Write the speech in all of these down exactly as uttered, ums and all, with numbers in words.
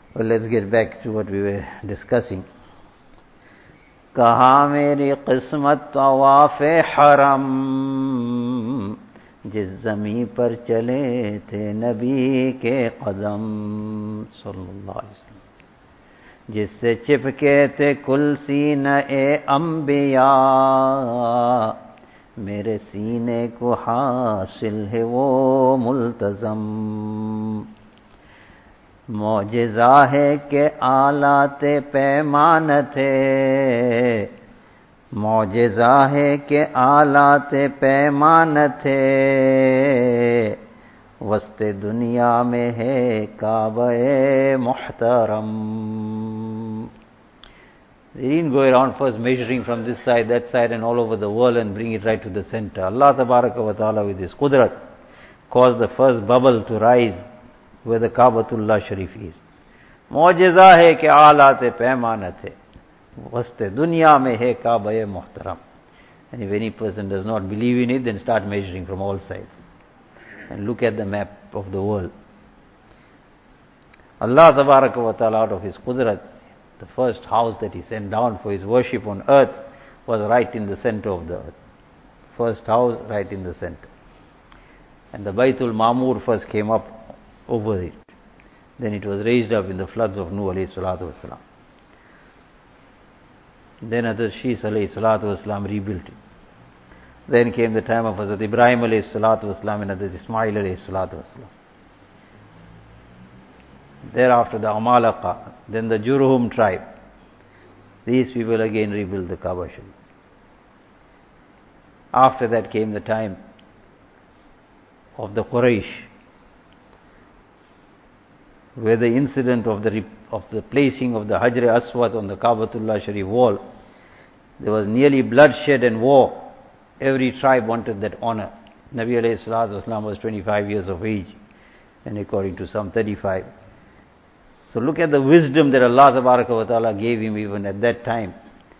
Well, let's get back to what we were discussing. कहा मेरी किस्मत तवाफ़े हरम, जिस ज़मीं पर चले थे नबी के कदम सल्लल्लाहु अलैहि वसल्लम, जिससे चिपके थे कुल सीने अंबिया, मेरे सीने को हासिल है वो मुल्तज़म। मौजिज़ा है कि आलाते पैमान थे, मौजिज़ा है कि आलाते पैमान थे, वस्ते दुनिया में है काबे मुहतरम। They didn't go around first measuring from this side, that side and all over the world and bring it right to the center. Allah Tabaraka wa Ta'ala with His Qudrat caused the first bubble to rise where the Kaabatullah Sharif is. Mu'jiza hai ke aalate paimana the, waste dunya mein hai Kaaba-e Muhtaram. And if any person does not believe in it, then start measuring from all sides and look at the map of the world. Allah Tabaraka wa Ta'ala, out of His Qudrat, the first house that He sent down for His worship on earth was right in the center of the earth. First house right in the center. And the Baitul Ma'mur first came up over it. Then it was raised up in the floods of Nuh alayhi salatu wasalam. Then Hazrat Shis alayhi salatu wasalam rebuilt it. Then came the time of Hazrat Ibrahim alayhi salatu wasalam and Hazrat Ismail alayhi salatu wasalam. Thereafter the Amalaqa, then the Jurhum tribe. These people again rebuilt the Kaaba Sharif. After that came the time of the Quraysh, where the incident of the of the placing of the Hajr Aswad on the Kaabatullah Sharif wall, there was nearly bloodshed and war. Every tribe wanted that honor. Nabi alayhi salatu wasalam was twenty-five years of age, and according to some thirty-five. So look at the wisdom that Allah Tabaraka wa Ta'ala gave him even at that time.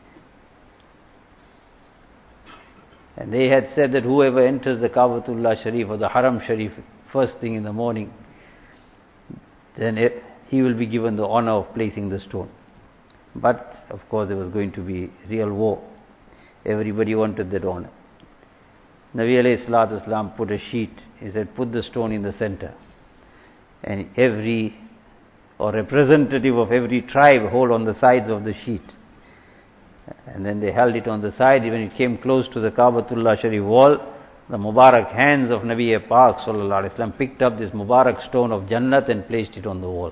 And they had said that whoever enters the Kaabatullah Sharif or the Haram Sharif first thing in the morning, then it, he will be given the honor of placing the stone. But of course there was going to be real war. Everybody wanted that honor. Nabi alayhi salatu wasalam put a sheet. He said, put the stone in the center, and every or representative of every tribe hold on the sides of the sheet. And then they held it on the side. When it came close to the Kaabatullah Sharif wall, the Mubarak hands of Nabi Pak sallallahu alaihi wasallam picked up this Mubarak stone of Jannat and placed it on the wall.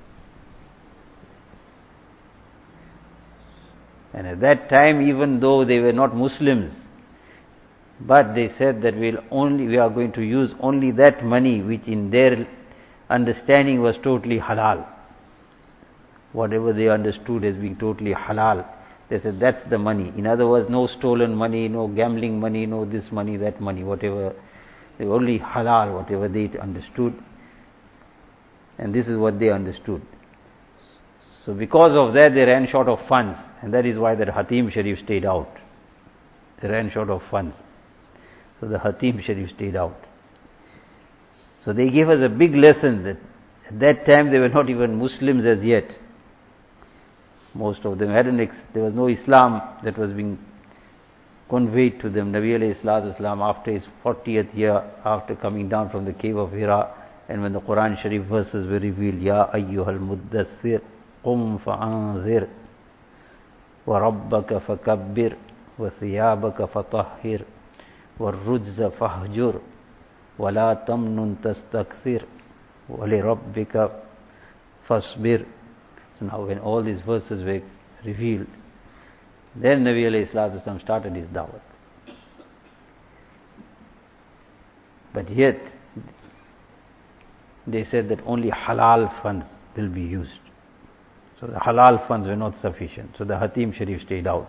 And at that time, even though they were not Muslims, but they said that we'll only, we are going to use only that money which in their understanding was totally halal. Whatever they understood as being totally halal, they said that's the money. In other words, no stolen money, no gambling money, no this money, that money, whatever. They were only halal, whatever they understood. And this is what they understood. So because of that, they ran short of funds. And that is why that Hatim Sharif stayed out. They ran short of funds. So the Hatim Sharif stayed out. So they gave us a big lesson that at that time they were not even Muslims as yet. Most of them hadn't, there was no Islam that was being conveyed to them. Nabi alayhi salatu wasalam, after his fortieth year, after coming down from the cave of Hira, and when the Quran Sharif verses were revealed, Ya ayyuhal muddassir, qum fa'anzir, wa rabbaka fakabbir, wa thiyabaka fatahhir, wa rujza fahjur, wa la tamnun tastakthir, wa li rabbika fasbir. So now when all these verses were revealed, then Nabi alayhi salatu wasalam started his da'wat. But yet, they said that only halal funds will be used. So the halal funds were not sufficient. So the Hatim Sharif stayed out.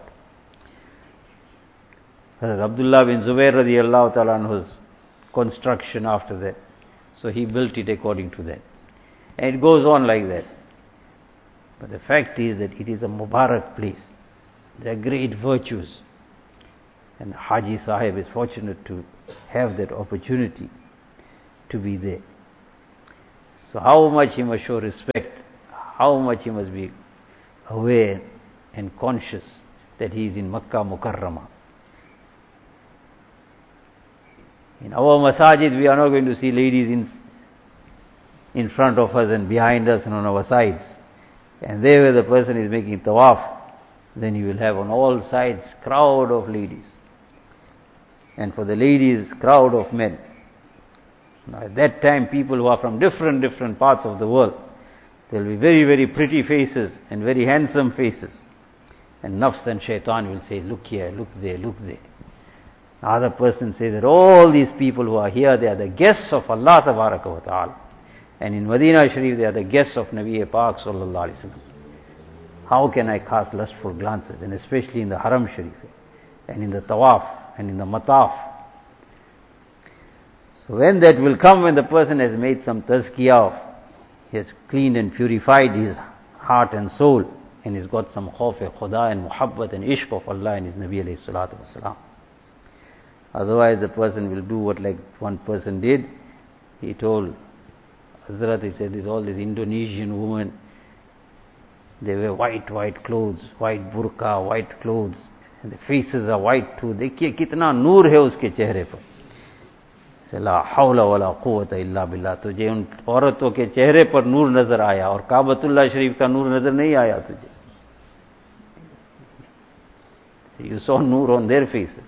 Hazrat Abdullah bin Zubair radiyallahu ta'ala anhu's construction after that. So he built it according to that. And it goes on like that. But the fact is that it is a Mubarak place. There are great virtues. And Haji Sahib is fortunate to have that opportunity to be there. So how much he must show respect, how much he must be aware and conscious that he is in Makkah Mukarramah. In our masajid, we are not going to see ladies in, in front of us and behind us and on our sides. And there where the person is making tawaf, then you will have on all sides crowd of ladies. And for the ladies, crowd of men. Now at that time, people who are from different, different parts of the world, there will be very, very pretty faces and very handsome faces. And nafs and shaitan will say, look here, look there, look there. The other person says that all these people who are here, they are the guests of Allah Tabaraka wa Ta'ala. And in Medina Sharif, they are the guests of Nabi Pak Sallallahu Alaihi Wasallam. How can I cast lustful glances? And especially in the Haram Sharif, and in the Tawaf, and in the Mataf. So when that will come, when the person has made some tazkiyah, he has cleaned and purified his heart and soul, and he's got some khawf-e-khuda and muhabbat and ishq of Allah and his Nabi alayhi salatu wasalam. Otherwise the person will do what like one person did. He told Hazrat, he said, there's all these Indonesian women, they wear white, white clothes, white burqa, white clothes, and the faces are white too. Dekhiye kitna noor hai uske chehre par. Se la hawla wa la quwwata illa billah. Tujhe un auraton ke chehre par noor nazar aaya aur Kaabatullah Sharif ka noor nazar nahi aaya tujhe. So you saw noor on their faces.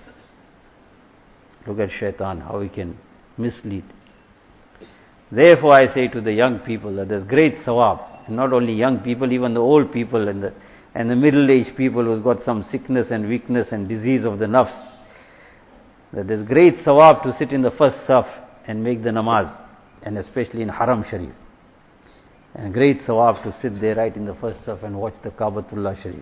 Look at shaitan, how he can mislead. Therefore I say to the young people that there's great sawab. And not only young people, even the old people and the, and the middle-aged people who's got some sickness and weakness and disease of the nafs. That there's great sawab to sit in the first saf and make the namaz. And especially in Haram Sharif. And great sawab to sit there right in the first saf and watch the Kaabatullah Sharif.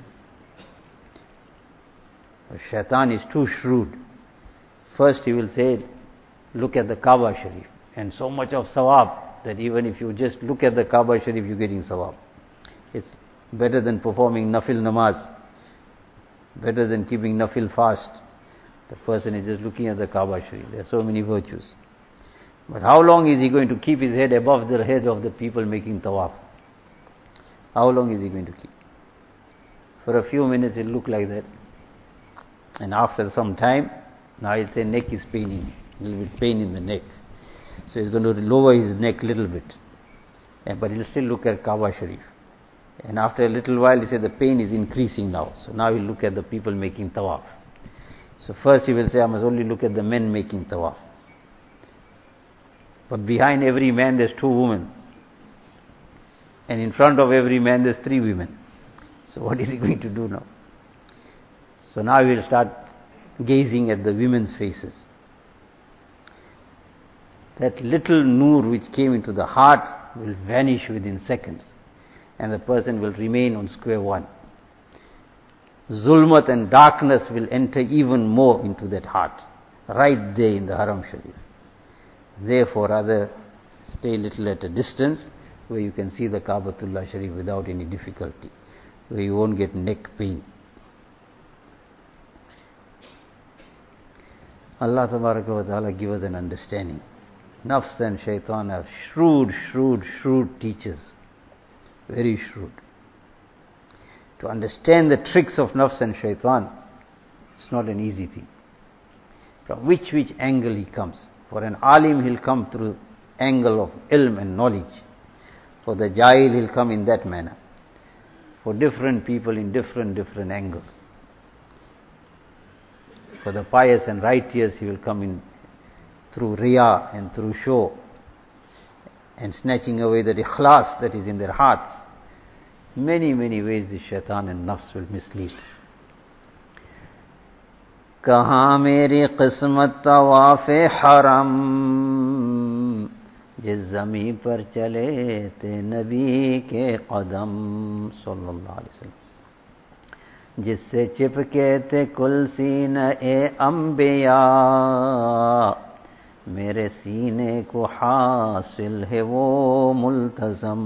But shaitan is too shrewd. First he will say, look at the Kaaba Sharif. And so much of sawab that even if you just look at the Kaaba Sharif, you're getting sawab. It's better than performing nafil namaz, better than keeping nafil fast. The person is just looking at the Kaaba Sharif. There are so many virtues. But how long is he going to keep his head above the head of the people making tawaf? How long is he going to keep? For a few minutes it'll look like that. And after some time, now he'll say neck is paining, a little bit pain in the neck. So he's going to lower his neck a little bit. And, but he'll still look at Kaaba Sharif. And after a little while he said the pain is increasing now. So now he'll look at the people making tawaf. So first he will say, I must only look at the men making tawaf. But behind every man there's two women. And in front of every man there's three women. So what is he going to do now? So now he will start gazing at the women's faces. That little noor which came into the heart will vanish within seconds. And the person will remain on square one. Zulmat and darkness will enter even more into that heart. Right there in the Haram Sharif. Therefore rather stay a little at a distance where you can see the Kaabatullah Sharif without any difficulty. Where you won't get neck pain. Allah Tabaraka wa Ta'ala give us an understanding. Nafs and shaitan are shrewd, shrewd, shrewd teachers. Very shrewd. To understand the tricks of nafs and shaitan, it's not an easy thing. From which, which angle he comes. For an alim, he'll come through angle of ilm and knowledge. For the jahil, he'll come in that manner. For different people in different, different angles. For the pious and righteous, he will come in through riya and through show, and snatching away the ikhlas that is in their hearts. Many, many ways the shaitan and nafs will mislead. Kahan meri qismat tawaf-e haram, jis zami par chale te nabi ke qadam, sallallahu alaihi wasallam. जिससे चिपके थे कुल सीना ए अंबिया, मेरे सीने को हासिल है वो मुल्तज़म।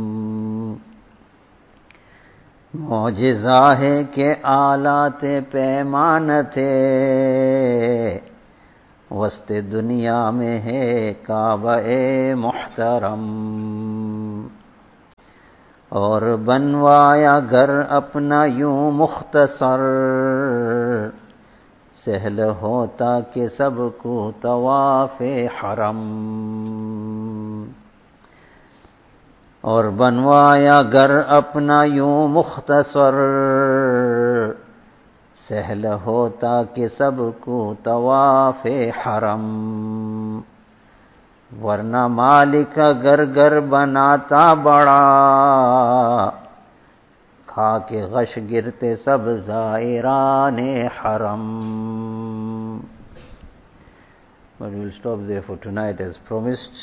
मौजिज़ा है कि आलाते पैमान थे, वस्ते दुनिया में है काबा ए मुहतरम। और बनवाया घर अपना यूं मुख्तसर, सहल होता कि सबको तवाफ़े हरम। और बनवाया घर अपना यूं मुख्तसर, सहल होता कि सबको तवाफ़े हरम। वरना मालिक घर घर बनाता बड़ा, खा के गश गिरते सब ज़ाइराने हरम। But we will stop there for tonight as promised.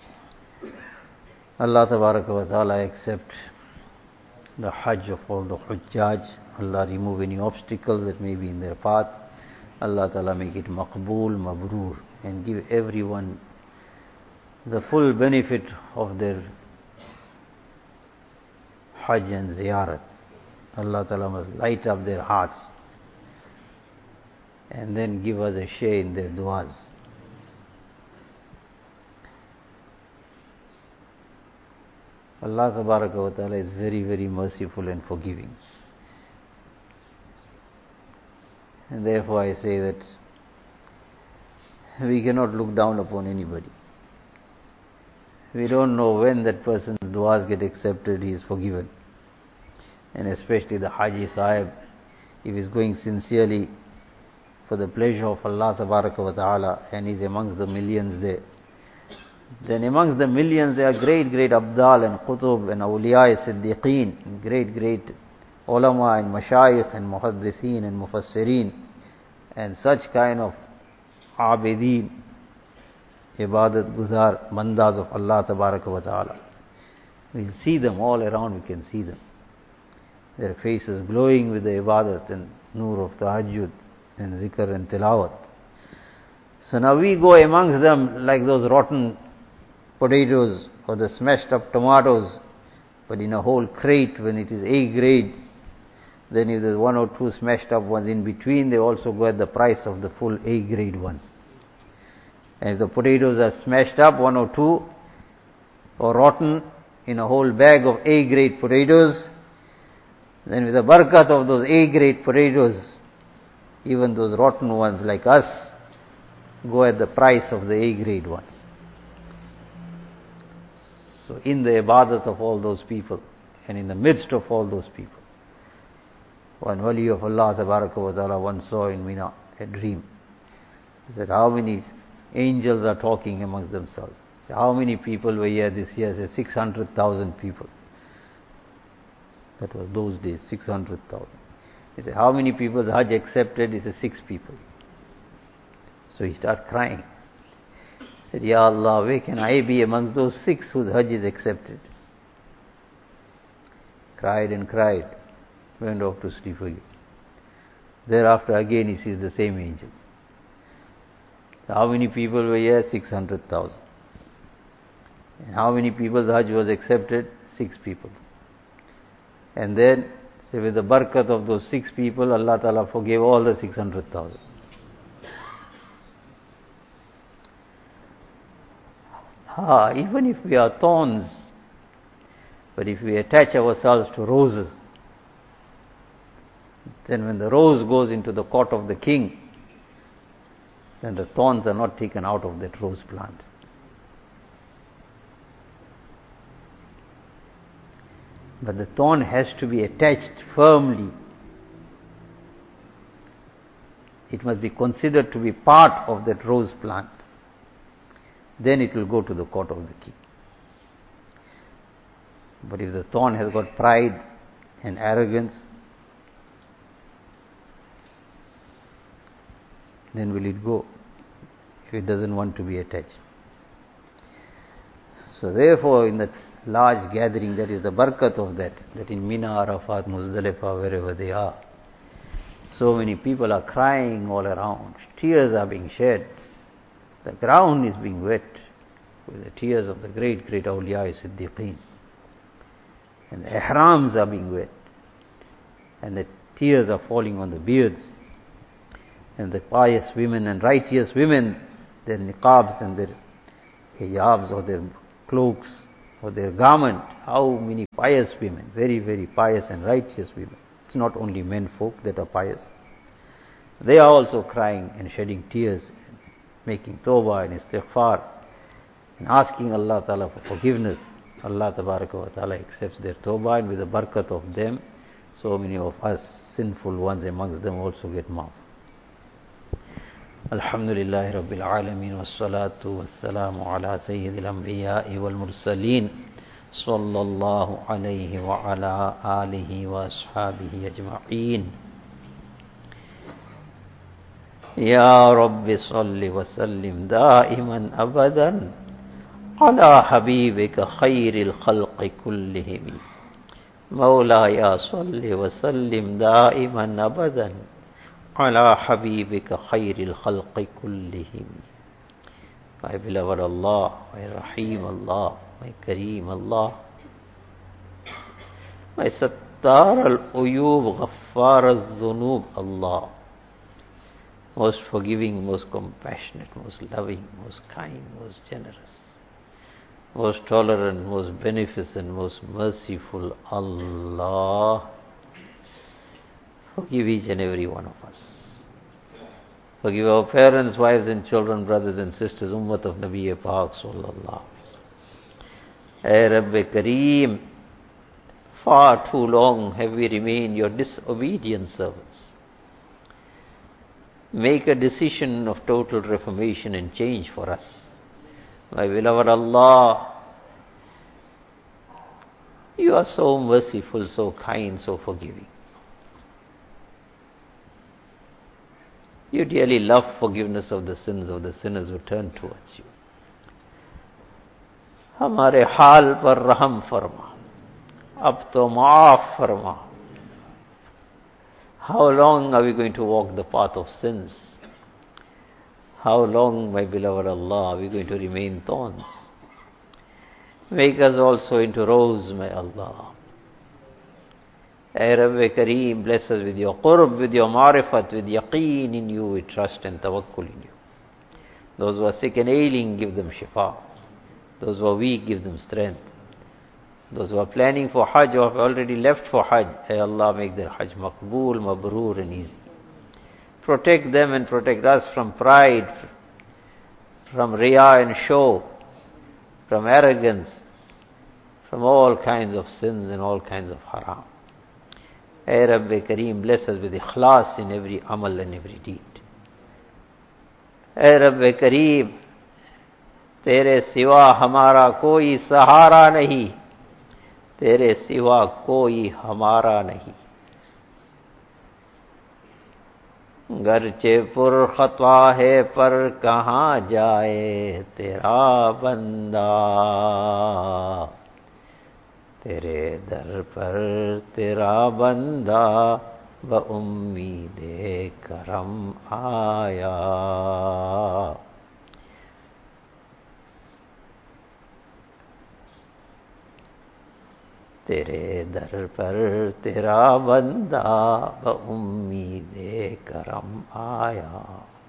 Allah Tabaraka wa Ta'ala accept the Hajj of all the Hujjaj. Allah remove any obstacles that may be in their path. Allah Ta'ala make it maqbool, mabrur, and give everyone the full benefit of their Hajj and Ziyarat. Allah Ta'ala must light up their hearts and then give us a share in their du'as. Allah Tabaraka wa Ta'ala is very, very merciful and forgiving. And therefore I say that we cannot look down upon anybody. We don't know when that person's du'as get accepted, he is forgiven. And especially the Haji Sahib, if he is going sincerely for the pleasure of Allah Tabaraka wa Ta'ala and is amongst the millions there, then amongst the millions there are great, great Abdal and Qutub and Awliya Siddiqeen, and great, great ulama and Mashayikh and Muhaddithin and Mufassirin, and such kind of Abideen, Ibadat Guzar, Mandas of Allah Tabaraka wa Ta'ala. We'll see them all around, we can see them. Their faces glowing with the Ibadat and Nur of Tahajjud and Zikr and Tilawat. So now we go amongst them like those rotten potatoes or the smashed up tomatoes, but in a whole crate when it is A grade, then if there's one or two smashed up ones in between, they also go at the price of the full A grade ones. And if the potatoes are smashed up, one or two, or rotten in a whole bag of A grade potatoes, then with the barakat of those A grade potatoes, even those rotten ones like us go at the price of the A grade ones. So in the ibadat of all those people and in the midst of all those people, one wali of Allah Tabaraka wa Ta'ala once saw in Mina a dream. He said, how many angels are talking amongst themselves? He said, how many people were here this year? He said, six hundred thousand people. That was those days, six hundred thousand. He said, how many people the Hajj accepted? He said, six people. So he started crying. He said, Ya Allah, where can I be amongst those six whose Hajj is accepted? Cried and cried. Went off to sleep again. Thereafter again he sees the same angels. So how many people were here? six hundred thousand. And how many people's Hajj was accepted? Six people's. And then, say with the barakat of those six people, Allah Ta'ala forgave all the six hundred thousand. Ah, even if we are thorns, but if we attach ourselves to roses, then when the rose goes into the court of the king, then the thorns are not taken out of that rose plant. But the thorn has to be attached firmly. It must be considered to be part of that rose plant. Then it will go to the court of the king. But if the thorn has got pride and arrogance, then will it go if it doesn't want to be attached? So therefore, in that large gathering, that is the barakat of that, that in Mina, Arafat, Muzdalifah, wherever they are, so many people are crying all around. Tears are being shed. The ground is being wet with the tears of the great, great awliya Siddiqeen. And the ihrams are being wet. And the tears are falling on the beards. And the pious women and righteous women, their niqabs and their hijabs or their cloaks for their garment. How many pious women, very, very pious and righteous women. It's not only men folk that are pious. They are also crying and shedding tears, making tawbah and istighfar, and asking Allah Ta'ala for forgiveness. Allah Ta'ala accepts their tawbah, and with the barakat of them, so many of us sinful ones amongst them also get maaf. Alhamdulillahi Rabbil Alameen, wassalatu wassalamu ala sayyidil anbiya'i wal mursaleen, sallallahu alayhi wa ala alihi wa ashabihi ajma'een. Ya Rabbi salli wa sallim da'iman abadan ala habibika khairil khalqi kullihim. Mawlaya salli wa sallim da'iman abadan ala habibika khairil khalqi kullihim. My beloved Allah, my Rahim Allah, my Kareem Allah, my Sattar al-Uyub, Ghaffar al-Zunub Allah, most forgiving, most compassionate, most loving, most kind, most generous, most tolerant, most beneficent, most merciful Allah. Forgive each and every one of us. Forgive our parents, wives and children, brothers and sisters, Ummat of Nabi Pak Sallallahu Alaihi Wasallam. Ay Rabbi Kareem, far too long have we remained your disobedient servants. Make a decision of total reformation and change for us. My beloved Allah, you are so merciful, so kind, so forgiving. You dearly love forgiveness of the sins of the sinners who turn towards you. Hamare haal par raham farma. Ab to maaf farma. How long are we going to walk the path of sins? How long, my beloved Allah, are we going to remain thorns? Make us also into rose, my Allah. Ay Rabbi Kareem, bless us with your qurb, with your marifat, with yaqeen in you, with trust and tawakkul in you. Those who are sick and ailing, give them shifa. Those who are weak, give them strength. Those who are planning for Hajj or have already left for Hajj, ay Allah, make their Hajj maqbool, mabroor and easy. Protect them and protect us from pride, from riya and show, from arrogance, from all kinds of sins and all kinds of haram. Ay Rabbi Kareem, bless us with ikhlas in every amal and every deed. Ay Rabbi Kareem, Tere siwa hamara koi sahara nahi, Tere siwa koi hamara nahi. Garche pur khatwa hai par kahan jaye tera banda. Tere dar par tera banda ba ummeed karam aaya. Tere dar par tera banda ba ummeed karam aaya.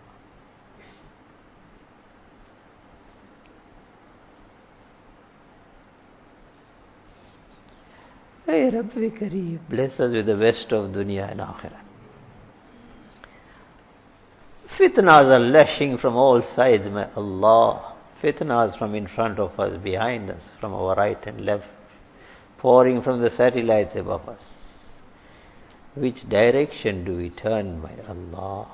Hey Rabbi Kareem, bless us with the best of dunya and akhirah. Fitnas are lashing from all sides, my Allah. Fitnas from in front of us, behind us, from our right and left, pouring from the satellites above us. Which direction do we turn, my Allah?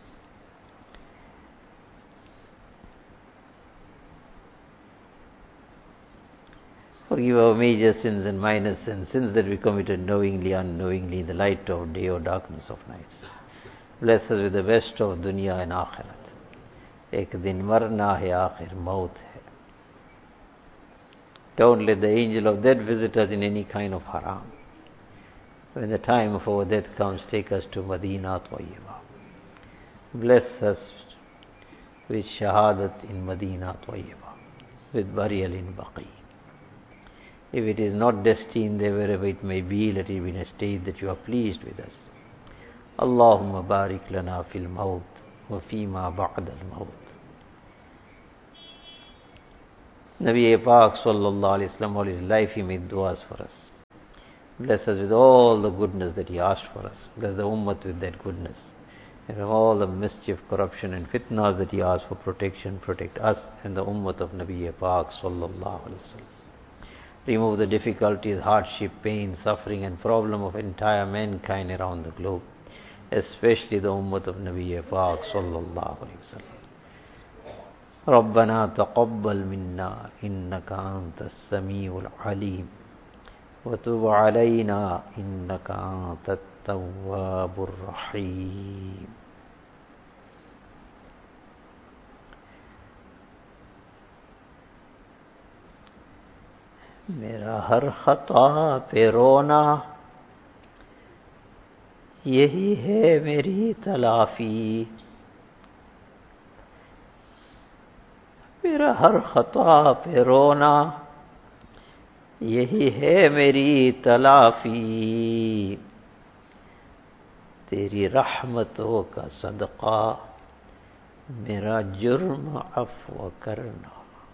Forgive our major sins and minor sins, sins that we committed knowingly, unknowingly, in the light of day or darkness of night. Bless us with the best of dunya and akhirat. Ek din marna hai, akhir maut hai. Don't let the angel of death visit us in any kind of haram. When the time of our death comes, take us to Madinah Tayyibah. Bless us with shahadat in Madinah Tayyibah, with burial in Baqi. If it is not destined there, wherever it may be, let it be in a state that you are pleased with us. Allahumma barik lana fil maut wa fima ba'da al maut. Nabi Pak sallallahu alaihi wasallam, all his life he made du'as for us. Bless us with all the goodness that he asked for us. Bless the ummah with that goodness. And all the mischief, corruption and fitnas that he asked for protection, protect us and the ummah of Nabi Pak sallallahu alaihi wasallam. Remove the difficulties, hardship, pain, suffering and problem of entire mankind around the globe, especially the ummah of Nabi Pak sallallahu alaihi wasallam. ربنا تقبل منا إنك أنت السميع العليم وتب علينا إنك أنت التواب الرحيم. मेरा हर खता पे रोना यही है मेरी तलाफी. मेरा हर खता पे रोना यही है मेरी तलाफी. तेरी रहमतों का सदका मेरा जुर्म अफ़्व करना.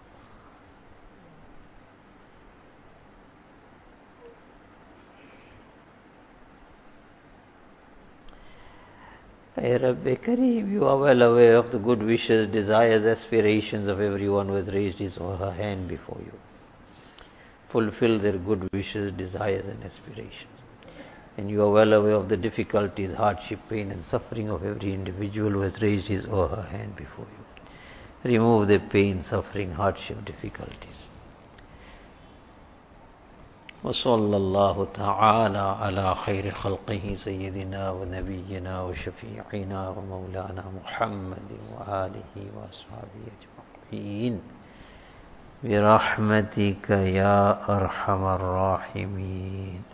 Hey Rabbi Kareem, you are well aware of the good wishes, desires, aspirations of everyone who has raised his or her hand before you. Fulfill their good wishes, desires and aspirations. And you are well aware of the difficulties, hardship, pain and suffering of every individual who has raised his or her hand before you. Remove their pain, suffering, hardship, difficulties. وصلى الله تعالى على خير خلقه سيدنا ونبينا وشفيعنا ومولانا محمد وآله وأصحابه أجمعين برحمتك يا أرحم الراحمين.